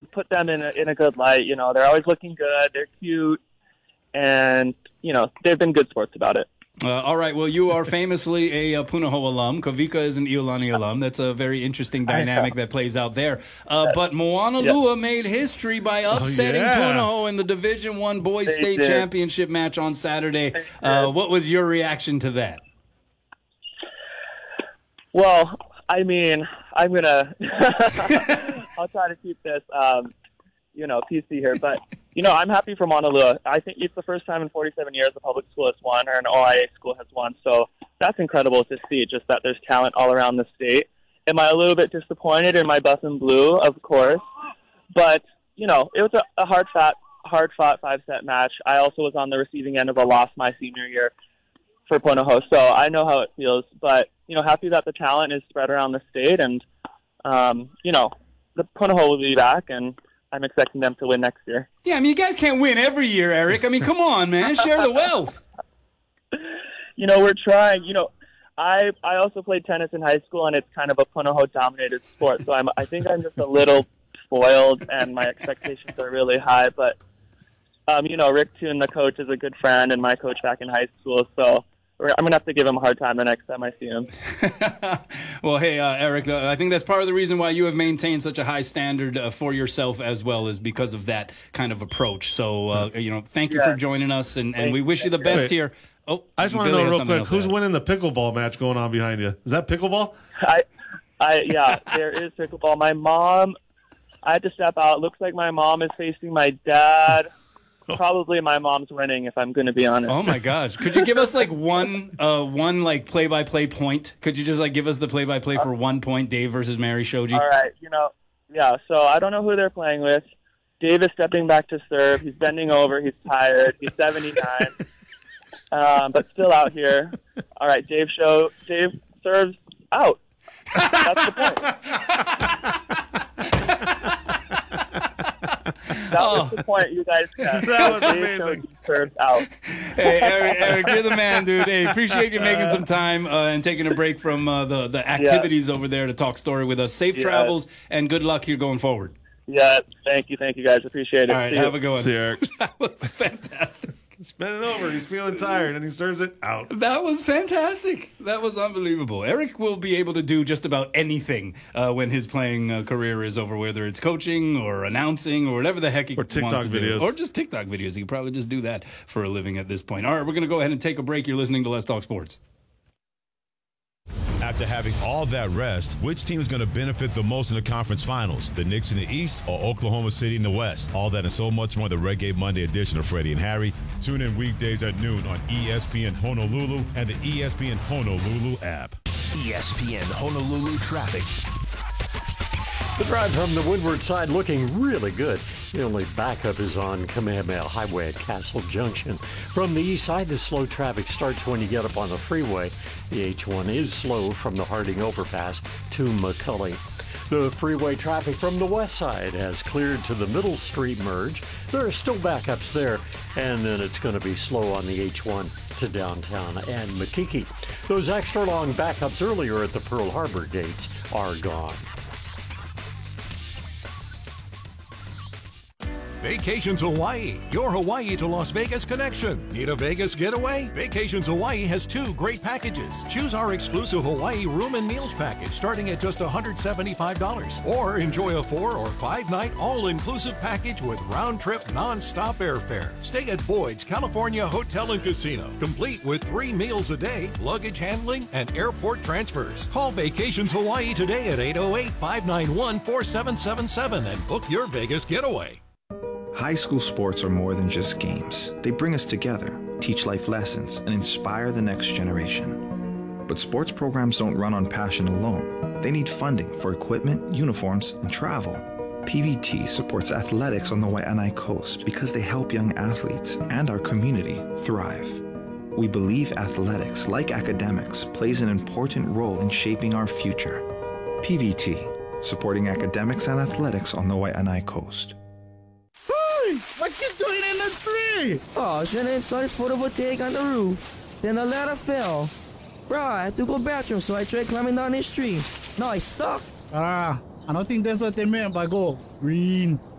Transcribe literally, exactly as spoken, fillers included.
put them in a, in a good light. You know, they're always looking good. They're cute, and you know, they've been good sports about it. Uh, all right. Well, you are famously a, uh Punahou alum. Kavika is an Iolani alum. That's a very interesting dynamic that plays out there. Uh, but Moana yeah. Lua made history by upsetting oh, yeah. Punahou in the Division One Boys They State did. Championship match on Saturday. Uh, what was your reaction to that? Well, I mean, I'm gonna. I'll try to keep this, um, you know, P C here, but. You know, I'm happy for Mauna Lua. I think it's the first time in forty-seven years a public school has won or an O I A school has won. So that's incredible to see, just that there's talent all around the state. Am I a little bit disappointed in my buff and blue? Of course. But, you know, it was a, a hard-fought hard fought five-set match. I also was on the receiving end of a loss my senior year for Punahou, so I know how it feels. But, you know, happy that the talent is spread around the state. And, um, you know, the Punahou will be back, and I'm expecting them to win next year. Yeah, I mean, you guys can't win every year, Eric. I mean, come on, man. Share the wealth. You know, we're trying. You know, I I also played tennis in high school, and it's kind of a Punahou-dominated sport. So I'm, I think I'm just a little spoiled, and my expectations are really high. But, um, you know, Rick Toon, the coach, is a good friend, and my coach back in high school. So I'm going to have to give him a hard time the next time I see him. Well, hey, uh, Eric, uh, I think that's part of the reason why you have maintained such a high standard uh, for yourself as well, is because of that kind of approach. So, uh, you know, thank you yeah. for joining us, and, and we wish you the best Wait. here. Oh, I just want to Billy know has real something quick, else to who's add. winning the pickleball match going on behind you? Is that pickleball? I, I yeah, there is pickleball. My mom, I had to step out. Looks like my mom is facing my dad. Probably my mom's winning, if I'm going to be honest. Oh my gosh! Could you give us like one, uh, one like play-by-play point? Could you just like give us the play-by-play for one point, Dave versus Mary Shoji? All right, you know, yeah. So I don't know who they're playing with. Dave is stepping back to serve. He's bending over. He's tired. He's seventy-nine, um, but still out here. All right, Dave show. Dave serves out. That's the point. That Oh. was the point you guys got. That was Dave amazing. showed he served out. Hey, Eric, Eric, you're the man, dude. Hey, appreciate you making some time uh, and taking a break from uh, the the activities over there to talk story with us. Safe Yeah. travels and good luck here going forward. Yeah, thank you, thank you guys. Appreciate it. All right, See have you. a good one. See you, Eric. That was fantastic. He's bending over. He's feeling tired, and he serves it out. That was fantastic. That was unbelievable. Eric will be able to do just about anything uh, when his playing uh, career is over, whether it's coaching or announcing or whatever the heck he Or TikTok wants to videos. do. Or just TikTok videos. He could probably just do that for a living at this point. All right, we're going to go ahead and take a break. You're listening to Let's Talk Sports. After having all that rest, which team is going to benefit the most in the conference finals? The Knicks in the East or Oklahoma City in the West? All that and so much more, the Red Gate Monday edition of Freddie and Harry. Tune in weekdays at noon on E S P N Honolulu and the E S P N Honolulu app. E S P N Honolulu traffic. The drive from the windward side looking really good. The only backup is on Kamehameha Highway at Castle Junction. From the east side, the slow traffic starts when you get up on the freeway. The H one is slow from the Harding overpass to McCully. The freeway traffic from the west side has cleared to the Middle Street merge. There are still backups there, and then it's going to be slow on the H one to downtown and Makiki. Those extra long backups earlier at the Pearl Harbor gates are gone. Vacations Hawaii, your Hawaii to Las Vegas connection. Need a Vegas getaway? Vacations Hawaii has two great packages. Choose our exclusive Hawaii room and meals package starting at just one hundred seventy-five dollars. Or enjoy a four or five night all-inclusive package with round-trip non-stop airfare. Stay at Boyd's California Hotel and Casino, complete with three meals a day, luggage handling, and airport transfers. Call Vacations Hawaii today at eight oh eight, five nine one, four seven seven seven and book your Vegas getaway. High school sports are more than just games. They bring us together, teach life lessons, and inspire the next generation. But sports programs don't run on passion alone. They need funding for equipment, uniforms, and travel. P V T supports athletics on the Waianae Coast because they help young athletes and our community thrive. We believe athletics, like academics, plays an important role in shaping our future. P V T, supporting academics and athletics on the Waianae Coast. What you doing in the tree? Oh, I was trying to install this photovoltaic on the roof. Then the ladder fell. Bro, I had to go bathroom, so I tried climbing down this tree. Now I stuck. Ah, I don't think that's what they meant by go green.